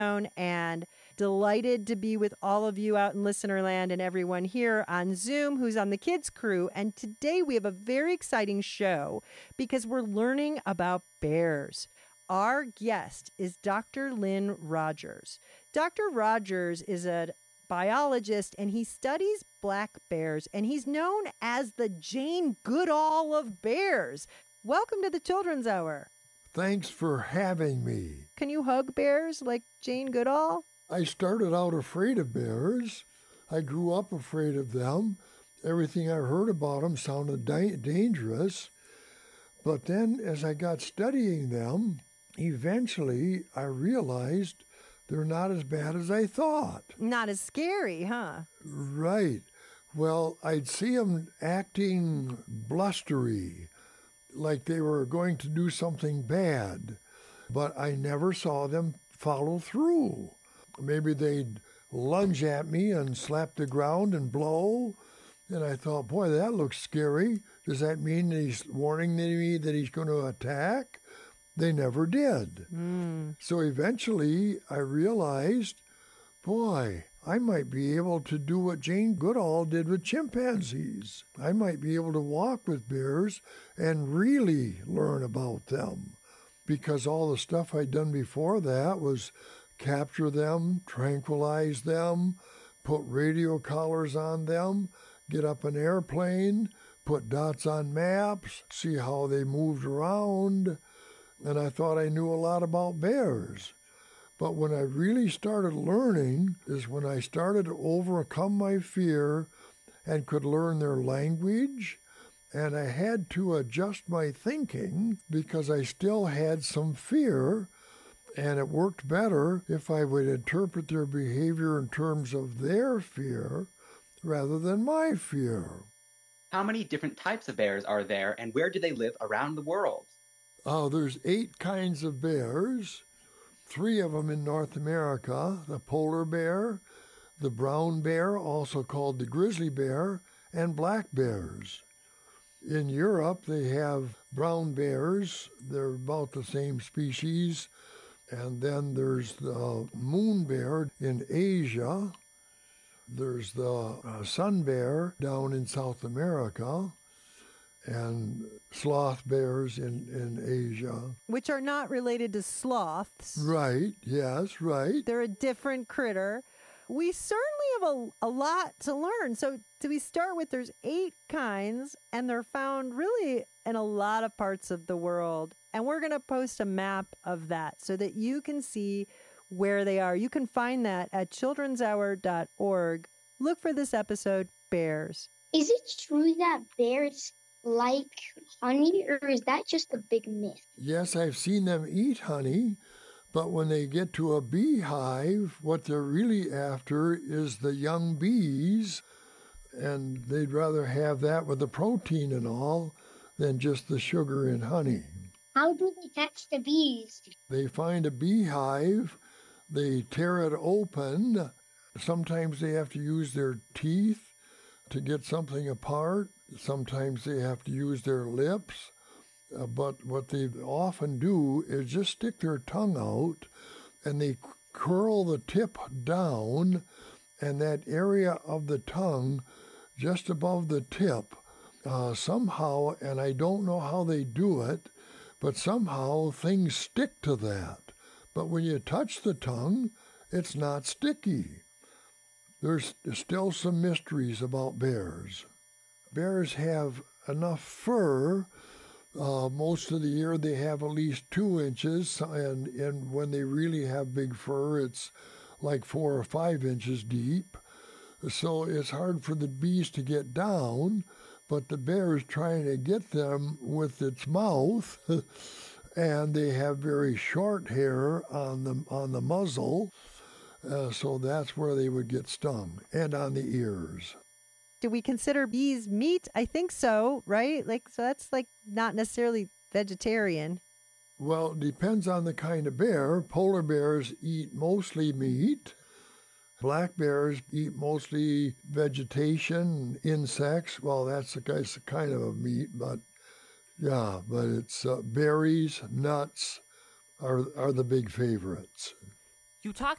and delighted to be with all of you out in Listenerland and everyone here on Zoom who's on the kids crew. And today we have a very exciting show because we're learning about bears. Our guest is Dr. Lynn Rogers. Dr. Rogers is a biologist and he studies black bears, and he's known as the Jane Goodall of bears. Welcome to the Children's Hour. Thanks for having me. Can you hug bears like Jane Goodall? I started out afraid of bears. I grew up afraid of them. Everything I heard about them sounded dangerous. But then as I got studying them, eventually I realized they're not as bad as I thought. Not as scary, huh? Right. Well, I'd see them acting blustery, like they were going to do something bad, but I never saw them follow through. Maybe they'd lunge at me and slap the ground and blow, and I thought, boy, that looks scary. Does that mean that he's warning me that he's going to attack? They never did. So eventually I realized, boy, I might be able to do what Jane Goodall did with chimpanzees. I might be able to walk with bears and really learn about them, because all the stuff I'd done before that was capture them, tranquilize them, put radio collars on them, get up an airplane, put dots on maps, see how they moved around, and I thought I knew a lot about bears. But when I really started learning is when I started to overcome my fear and could learn their language, and I had to adjust my thinking because I still had some fear, and it worked better if I would interpret their behavior in terms of their fear rather than my fear. How many different types of bears are there, and where do they live around the world? There's 8 kinds of bears. 3 of them in North America: the polar bear, the brown bear, also called the grizzly bear, and black bears. In Europe, they have brown bears. They're about the same species. And then there's the moon bear in Asia. There's the sun bear down in South America, and sloth bears in Asia. Which are not related to sloths. Right, yes, right. They're a different critter. We certainly have a lot to learn. So do we start with there's 8 kinds, and they're found really in a lot of parts of the world. And we're going to post a map of that so that you can see where they are. You can find that at childrenshour.org. Look for this episode, Bears. Is it true that bears like honey, or is that just a big myth? Yes, I've seen them eat honey, but when they get to a beehive, what they're really after is the young bees, and they'd rather have that with the protein and all than just the sugar in honey. How do they catch the bees? They find a beehive, they tear it open. Sometimes they have to use their teeth to get something apart. Sometimes they have to use their lips. But what they often do is just stick their tongue out, and they curl the tip down, and that area of the tongue just above the tip, somehow, and I don't know how they do it, but somehow things stick to that. But when you touch the tongue, it's not sticky. There's still some mysteries about bears. Bears have enough fur. Most of the year they have at least 2 inches, and when they really have big fur, it's like 4 or 5 inches deep. So it's hard for the bees to get down, but the bear is trying to get them with its mouth, and they have very short hair on the muzzle, so that's where they would get stung, and on the ears. Do we consider bees meat? I think so, right? So that's not necessarily vegetarian. Well, it depends on the kind of bear. Polar bears eat mostly meat. Black bears eat mostly vegetation, insects. Well, that's a kind of a meat, but it's berries, nuts are the big favorites. You talked